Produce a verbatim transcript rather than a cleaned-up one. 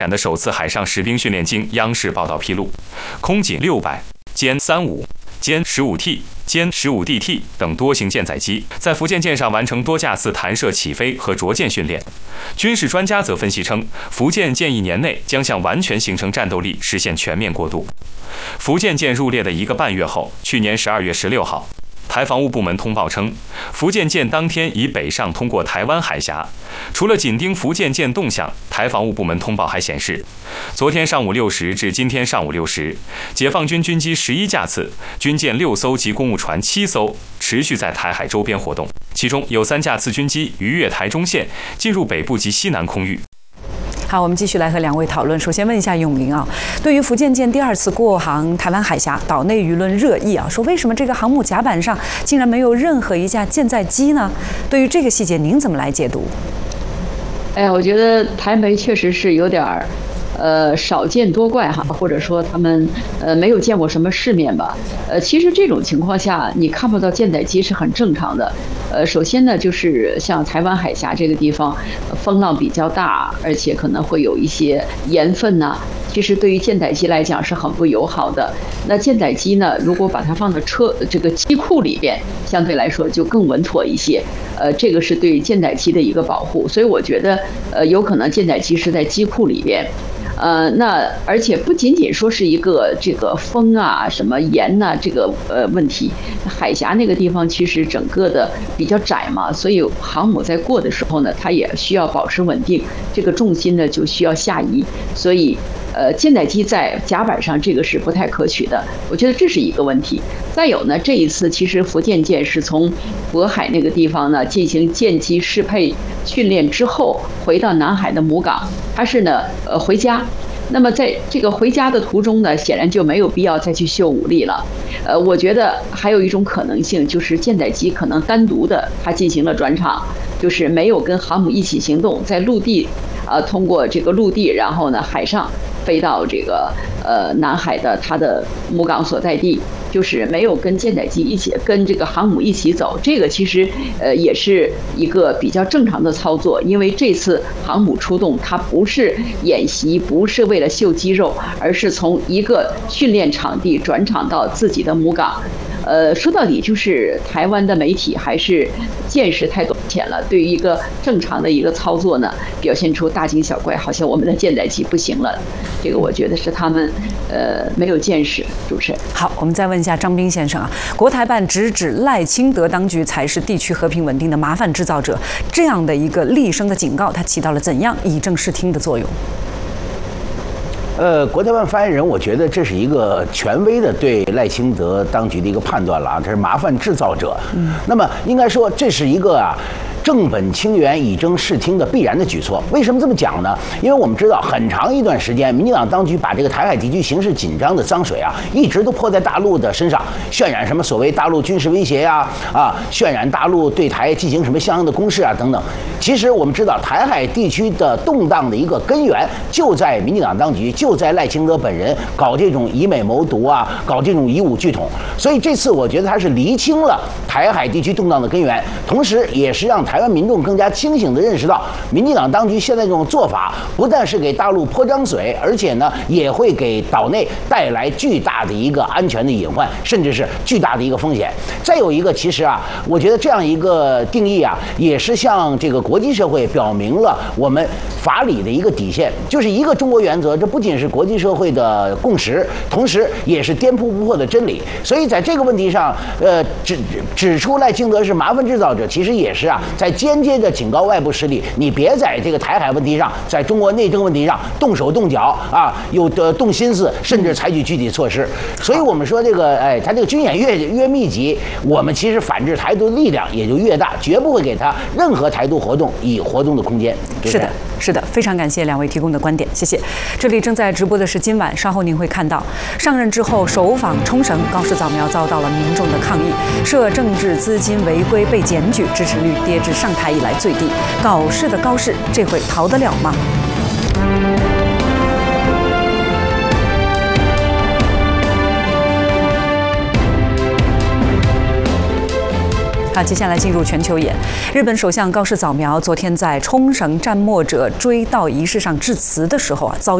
展的首次海上实兵训练经央视报道披露，空警六百、歼三五、歼十五 T、歼十五 D T 等多型舰载机在福建舰上完成多架次弹射起飞和着舰训练。军事专家则分析称，福建舰一年内将向完全形成战斗力实现全面过渡。福建舰入列的一个半月后，去年十二月十六号。台防务部门通报称，福建舰当天已北上通过台湾海峡。除了紧盯福建舰动向，台防务部门通报还显示，昨天上午六时至今天上午六时，解放军军机十一架次、军舰六艘及公务船七艘持续在台海周边活动，其中有三架次军机逾越台中线，进入北部及西南空域。 好，我们继续来和两位讨论。首先问一下永林啊，对于福建舰第二次过航台湾海峡，岛内舆论热议啊，说为什么这个航母甲板上竟然没有任何一架舰载机呢？对于这个细节，您怎么来解读？ 哎呀，我觉得台媒确实是有点儿。呃，少见多怪哈，或者说他们呃没有见过什么世面吧。呃，其实这种情况下，你看不到舰载机是很正常的。呃，首先呢，就是像台湾海峡这个地方，风浪比较大，而且可能会有一些盐分呐、啊。其实对于舰载机来讲是很不友好的。那舰载机呢，如果把它放到车这个机库里边，相对来说就更稳妥一些。呃，这个是对舰载机的一个保护。所以我觉得，呃，有可能舰载机是在机库里边。呃，那而且不仅仅说是一个这个风啊、什么盐呐、啊、这个呃问题，海峡那个地方其实整个的比较窄嘛，所以航母在过的时候呢，它也需要保持稳定，这个重心呢就需要下移，所以呃舰载机在甲板上这个是不太可取的，我觉得这是一个问题。再有呢，这一次其实福建舰是从渤海那个地方呢进行舰机适配训练之后，回到南海的母港，它是呢呃回家。那么在这个回家的途中呢，显然就没有必要再去秀武力了。呃，我觉得还有一种可能性，就是舰载机可能单独的它进行了转场，就是没有跟航母一起行动，在陆地，呃，通过这个陆地，然后呢海上飞到这个呃南海的它的母港所在地。就是没有跟舰载机一起跟这个航母一起走，这个其实呃也是一个比较正常的操作，因为这次航母出动，它不是演习，不是为了秀肌肉，而是从一个训练场地转场到自己的母港。呃，说到底就是台湾的媒体还是见识太短浅了，对于一个正常的一个操作呢，表现出大惊小怪，好像我们的舰载机不行了，这个我觉得是他们呃没有见识。主持人， 好，我们再问一下张斌先生啊，国台办直指赖清德当局才是地区和平稳定的麻烦制造者，这样的一个厉声的警告，它起到了怎样以正视听的作用？ 呃，国台办发言人，我觉得这是一个权威的对赖清德当局的一个判断了啊，这是麻烦制造者。嗯，那么应该说这是一个啊。正本清源、以正视听的必然的举措。为什么这么讲呢？因为我们知道，很长一段时间，民进党当局把这个台海地区形势紧张的脏水啊，一直都泼在大陆的身上，渲染什么所谓大陆军事威胁呀，啊，渲染大陆对台进行什么相应的攻势啊等等。其实我们知道，台海地区的动荡的一个根源就在民进党当局，就在赖清德本人搞这种以美谋独啊，搞这种以武拒统。所以这次我觉得他是厘清了台海地区动荡的根源，同时也是让台湾民众更加清醒地认识到，民进党当局现在这种做法不但是给大陆泼脏水，而且呢也会给岛内带来巨大的一个安全的隐患，甚至是巨大的一个风险。再有一个，其实啊，我觉得这样一个定义啊，也是向这个国际社会表明了我们法理的一个底线，就是一个中国原则。这不仅是国际社会的共识，同时也是颠扑不破的真理。所以在这个问题上，呃，指指出赖清德是麻烦制造者，其实也是啊，在间接的警告外部势力，你别在这个台海问题上，在中国内政问题上动手动脚啊，有的动心思，甚至采取具体措施。所以我们说这个，哎，他这个军演越越密集，我们其实反制台独的力量也就越大，绝不会给他任何台独活动以活动的空间。 是的，是的，非常感谢两位提供的观点，谢谢。这里正在直播的是今晚，稍后您会看到，上任之后首访冲绳，高市早苗遭到了民众的抗议，涉政治资金违规被检举，支持率跌至上台以来最低。搞事的高市，这回逃得了吗？好， 那接下来进入全球眼，日本首相高市早苗昨天在冲绳战没者追悼仪式上致辞的时候啊，遭遇